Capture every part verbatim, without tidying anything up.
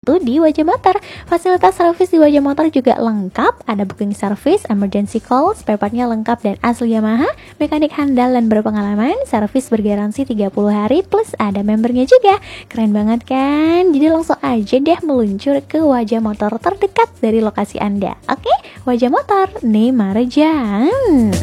tuh di Wajah Motor. Fasilitas servis di Wajah Motor juga lengkap, ada booking service, emergency call, spare partnya lengkap dan asli Yamaha, mekanik handal dan berpengalaman, servis bergaransi tiga puluh hari plus ada membernya juga. Keren banget kan? Jadi langsung aja deh meluncur ke Wajah Motor terdekat dari lokasi Anda. Oke, Wajah Motor, Nemarjan.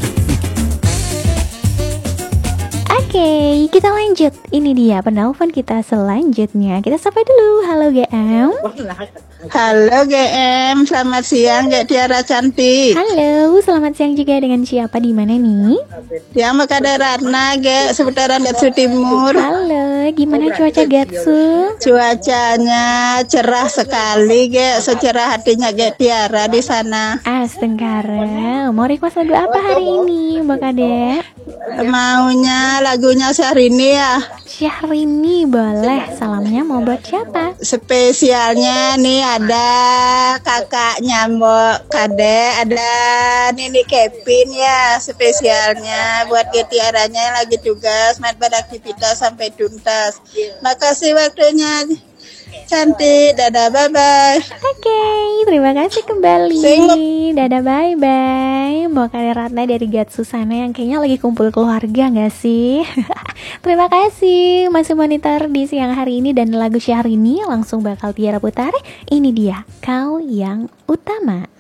Oke, kita lanjut. Ini dia penelpon kita selanjutnya. Kita sapa dulu. Halo G M. Halo G M, selamat siang Gek Tiara cantik. Halo, selamat siang juga dengan siapa di mana nih? Yang Mekada Ratna Gek, seputaran Gatsu Timur. Halo, gimana cuaca Gatsu? Cuacanya cerah sekali Gek, secerah hatinya Gek Tiara di sana. Astengkara, mau request lagu apa hari ini Mbak Kade? Maunya lagunya Syahrini ya. Syahrini boleh. Salamnya mau buat siapa? Spesialnya nih ada kakaknya Mbak Kade, ada Nini Kevin ya. Spesialnya buat Getiaranya yang lagi tugas, main beraktivitas sampai tuntas. Makasih waktunya. Cantik, dadah, bye-bye. Oke, okay, terima kasih kembali. Dadah, bye-bye. Mbak Kade Ratna dari Gatsu sana yang kayaknya lagi kumpul keluarga gak sih? Terima kasih. Masih monitor di siang hari ini dan lagu Syahrini langsung bakal Tiara putar. Ini dia, Kau Yang Utama.